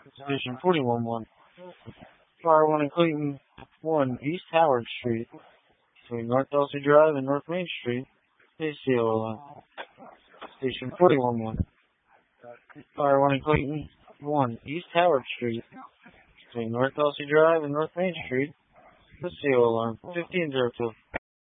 Station 41-1. Fire 1 in Clayton 1, East Howard Street, between North Dulcie Drive and North Main Street, ACO line. Station 41-1. Fire 1 in Clayton 1, East Howard Street, between North Dulcie Drive and North Main Street, ACO alarm. 1502.